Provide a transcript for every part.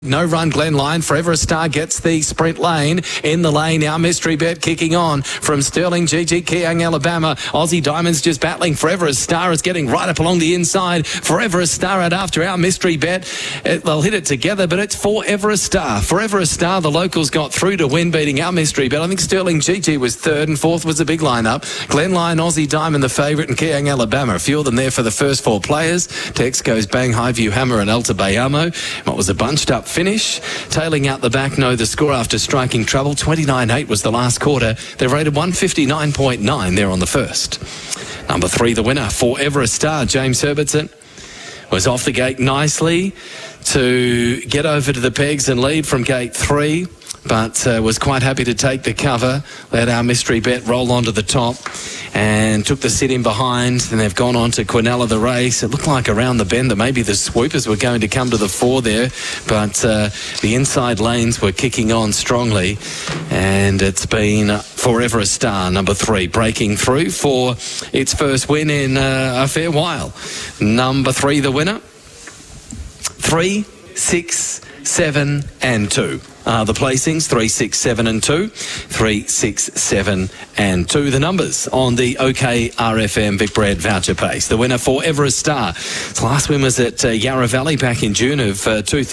No run, Glen Lyon. Forever a Star gets the sprint lane. In the lane now, Mystery Bet kicking on from Sterling GG Kiang, Alabama. Aussie Diamonds just battling. Forever a Star is getting right up along the inside. Forever a Star out after our Mystery Bet. They'll hit it together, but it's Forever a Star. Forever a Star, the locals got through to win, beating our Mystery Bet. I think Sterling GG was third and fourth was a big lineup. Glen Lyon, Aussie Diamond, the favourite, and Kiang, Alabama. A few of them there for the first four players. Tex goes Bang, Highview Hammer and Alta Bayamo. What was a bunched up finish. Tailing out the back, know the score after striking trouble. 29-8 was the last quarter. They're rated 159.9 there on the first. Number 3, the winner, Forever a Star. James Herbertson was off the gate nicely to get over to the pegs and lead from gate 3, but was quite happy to take the cover. Let our Mystery Bet roll onto the top and took the sit in behind. Then they've gone on to Quinella the race. It looked like around the bend that maybe the swoopers were going to come to the fore there, but the inside lanes were kicking on strongly, and it's been Forever a Star, number 3, breaking through for its first win in a fair while. Number 3, the winner. 3, 6, 7 and 2 are the placings. 3, 6, 7 and 2. 3, 6, 7 and 2. The numbers on the OKRFM Vic Bread voucher pace. The winner, Forever a Star. Its last win was at Yarra Valley back in June of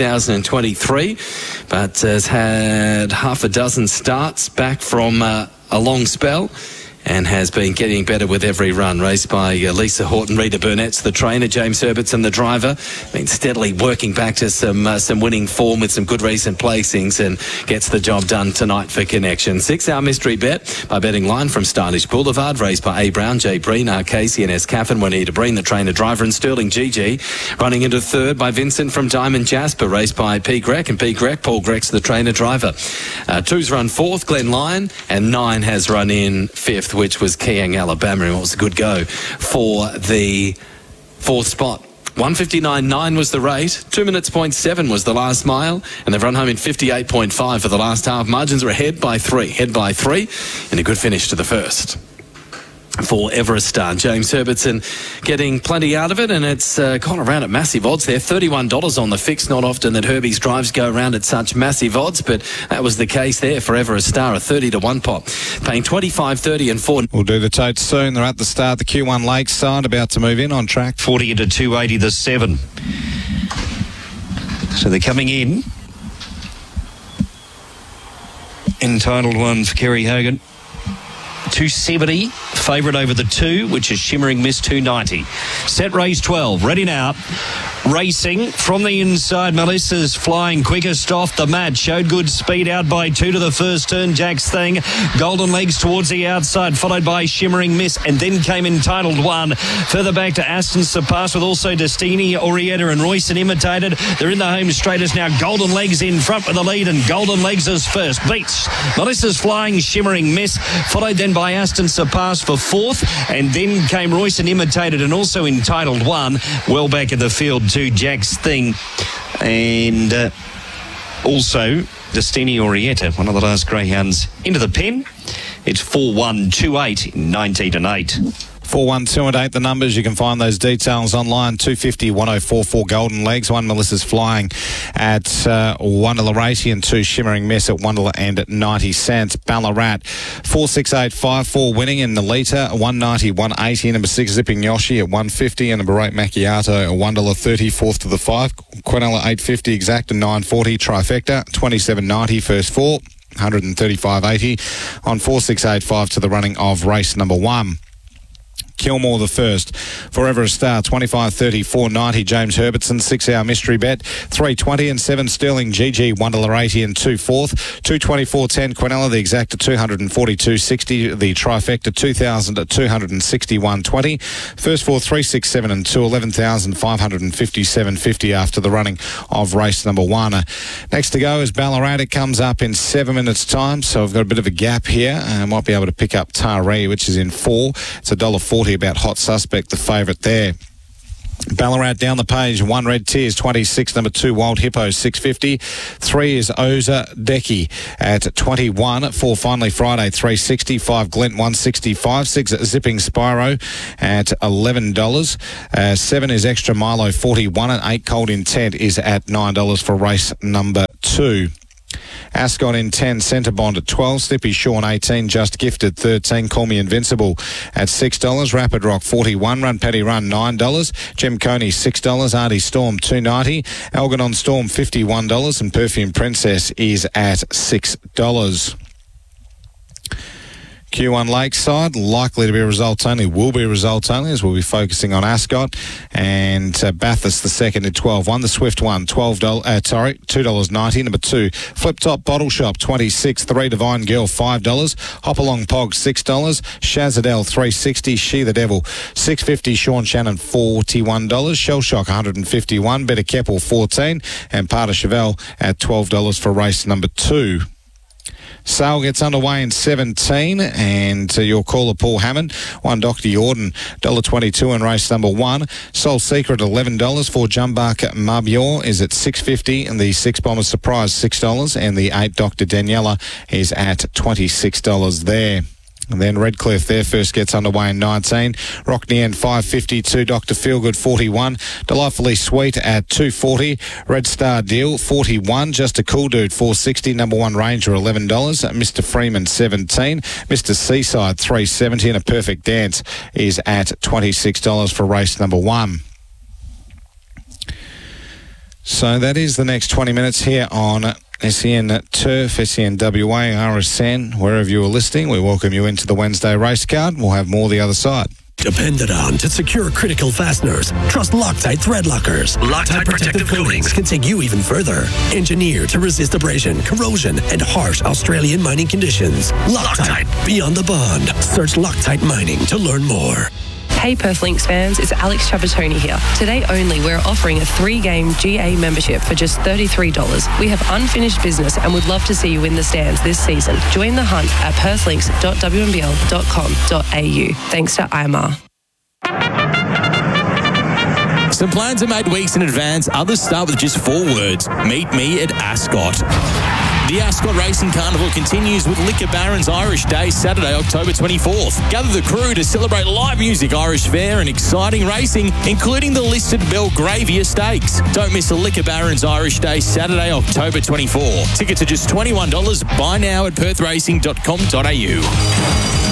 2023, but has had half a dozen starts back from a long spell, and has been getting better with every run. Raced by Lisa Horton, Rita Burnett's the trainer, James Herbertson the driver. Been steadily working back to some winning form with some good recent placings, and gets the job done tonight for Connection. 6 Our Mystery Bet by Betting Line from Stylish Boulevard. Raced by A. Brown, J. Breen, R. Casey and S. Caffin. Juanita Breen, the trainer driver, and Sterling GG. Running into third by Vincent from Diamond Jasper. Raced by P. Grech and P. Grech. Paul Grech's the trainer driver. 2's run fourth, Glen Lyon, and 9 has run in fifth, which was Kiang, Alabama, and it was a good go for the fourth spot. 159.9 was the rate. 2 minutes, 0.7 was the last mile, and they've run home in 58.5 for the last half. Margins were ahead by 3, and a good finish to the first. Forever a Star. James Herbertson getting plenty out of it, and it's gone around at massive odds there. $31 on the fix. Not often that Herbie's drives go around at such massive odds, but that was the case there. Forever a Star, a 30-1 pop. Paying 25, 30 and 4. We'll do the totes soon. They're at the start. The Q1 Lakeside about to move in on track. 40 into 280, the 7. So they're coming in. Entitled one for Kerry Hogan. 270, favourite over the 2, which is Shimmering Miss, 290. Set race 12, ready now. Racing from the inside, Melissa's flying quickest off the mat. Showed good speed out by 2 to the first turn, Jack's Thing. Golden Legs towards the outside, followed by Shimmering Miss, and then came Entitled One. Further back to Aston Surpass with also Destiny, Orietta and Royce and Imitated. They're in the home straightest now. Golden Legs in front with the lead, and Golden Legs is first. Beats Melissa's flying Shimmering Miss, followed then by Aston Surpass for fourth, and then came Royce and Imitated, and also Entitled One. Well back in the field to Jack's Thing, and also Destiny Orietta, one of the last greyhounds into the pen. It's 4-1-2-8 in 19 and 8. 4-1-2 and 8, the numbers. You can find those details online. 250-1044 Golden Legs. 1 Melissa's Flying at $1.80, and 2 Shimmering Miss at $1 and at 90 cents. Ballarat 46854 winning in the litre, 190, 180. Number 6 Zipping Yoshi at 150, and number 8 Macchiato at $1.30, fourth to the 5. Quinella 850 exact and 940. Trifecta 27.90 first 4, 135.80 on 4685 to the running of race number 1. Kilmore the first. Forever a Star, 25.30, 4.90. James Herbertson, 6 Our Mystery Bet, 3.20 and 7 Sterling GG, $1.80 and 2 fourth. 224.10 Quinella, the exact at 242.60. The trifecta 2,000 at 261.20. First 4, 3, 6, 7 and 2, 11,557.50 after the running of race number 1. Next to go is Ballarat. It comes up in 7 minutes time, so I've got a bit of a gap here. I might be able to pick up Taree, which is in 4. It's $1.40 about Hot Suspect, the favourite there. Ballarat down the page, 1 Red Tears, 26. Number 2 Wild Hippo, 650. 3 is Oza Decky at 21. 4 Finally Friday, 360. 5 Glent, 165. 6 Zipping Spyro at $11. 7 is Extra Milo, 41. And 8 Cold Intent is at $9 for race number 2. Ascot in 10, Centre Bond at 12, Slippy Sean 18, Just Gifted 13, Call Me Invincible at $6, Rapid Rock 41, Run Petty Run $9, Jim Coney $6, Artie Storm $2.90, Algernon Storm $51, and Perfume Princess is at $6. Q1 Lakeside, likely to be results only, will be results only, as we'll be focusing on Ascot. And Bathurst, the second at 12. 1, the Swift one, $2.90. Number 2, Flip Top Bottle Shop, 26. 3, Divine Girl, $5. Hopalong Pog, $6. Shazadell, $3.60. She the Devil, $6.50. Sean Shannon, $41. Shell Shock, $151. Better Keppel, $14. And Parter Chevelle at $12 for race number 2. Sale gets underway in 17, and your caller Paul Hammond, 1 Dr. Yordan, $1.22 in race number 1. Soul Secret $11. 4 Jumbak Mabior is at $6.50, and the 6 Bomber Surprise $6, and the 8 Dr. Daniela is at $26 there. And then Redcliffe there first gets underway in 19. Rockney $5.50. 2 Dr. Feelgood 41. Delightfully Sweet at $2.40. Red Star Deal 41. Just a Cool Dude $4.60. Number 1 Ranger $11. Mr. Freeman $17. Mr. Seaside $3.70. And a Perfect Dance is at $26 for race number 1. So that is the next 20 minutes here on SEN Turf, SEN WA, RSN, wherever you are listening. We welcome you into the Wednesday race card. We'll have more the other side. Depended on to secure critical fasteners. Trust Loctite thread lockers. Loctite protective coatings can take you even further. Engineered to resist abrasion, corrosion, and harsh Australian mining conditions. Loctite, beyond the bond. Search Loctite Mining to learn more. Hey Perth Lynx fans, it's Alex Trapattoni here. Today only, we're offering a 3-game GA membership for just $33. We have unfinished business and would love to see you in the stands this season. Join the hunt at perthlinks.wnbl.com.au. Thanks to IMAR. Some plans are made weeks in advance, others start with just 4 words. Meet me at Ascot. The Ascot Racing Carnival continues with Liquor Barons Irish Day, Saturday, October 24th. Gather the crew to celebrate live music, Irish fare and exciting racing, including the listed Belgravia Stakes. Don't miss the Liquor Barons Irish Day, Saturday, October 24th. Tickets are just $21. Buy now at perthracing.com.au.